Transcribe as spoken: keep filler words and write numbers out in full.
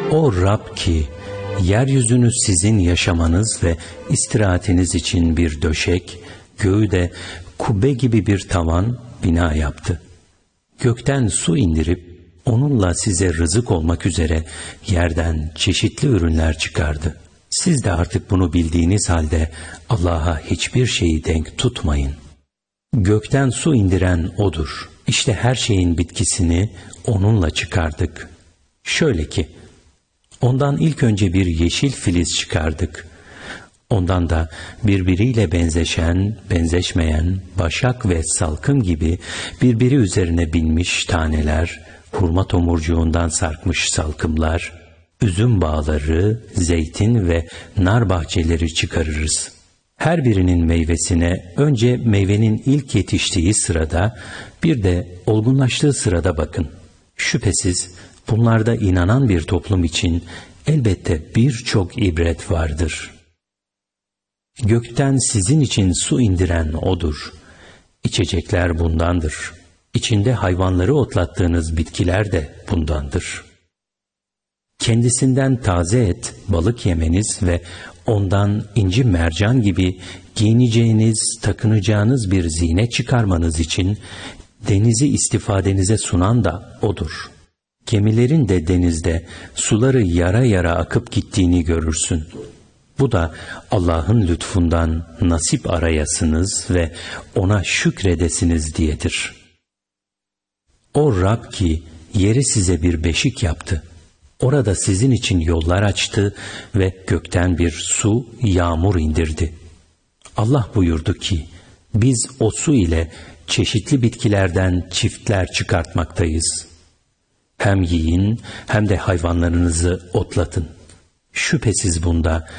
O Rab ki yeryüzünü sizin yaşamanız ve istirahatiniz için bir döşek, göğü de kubbe gibi bir tavan, bina yaptı. Gökten su indirip onunla size rızık olmak üzere yerden çeşitli ürünler çıkardı. Siz de artık bunu bildiğiniz halde Allah'a hiçbir şeyi denk tutmayın. Gökten su indiren O'dur. İşte her şeyin bitkisini onunla çıkardık. Şöyle ki, ondan ilk önce bir yeşil filiz çıkardık. Ondan da birbiriyle benzeşen, benzeşmeyen, başak ve salkım gibi birbiri üzerine binmiş taneler, hurma tomurcuğundan sarkmış salkımlar, üzüm bağları, zeytin ve nar bahçeleri çıkarırız. Her birinin meyvesine önce meyvenin ilk yetiştiği sırada, bir de olgunlaştığı sırada bakın. Şüphesiz bunlarda inanan bir toplum için elbette birçok ibret vardır. Gökten sizin için su indiren O'dur. İçecekler bundandır. İçinde hayvanları otlattığınız bitkiler de bundandır. Kendisinden taze et, balık yemeniz ve ondan inci mercan gibi giyineceğiniz, takınacağınız bir zine çıkarmanız için denizi istifadenize sunan da O'dur. Gemilerin de denizde suları yara yara akıp gittiğini görürsün. Bu da Allah'ın lütfundan nasip arayasınız ve O'na şükredesiniz diyedir. O Rab ki yeri size bir beşik yaptı. Orada sizin için yollar açtı ve gökten bir su, yağmur indirdi. Allah buyurdu ki, biz o su ile çeşitli bitkilerden çiftler çıkartmaktayız. Hem yiyin hem de hayvanlarınızı otlatın. Şüphesiz bunda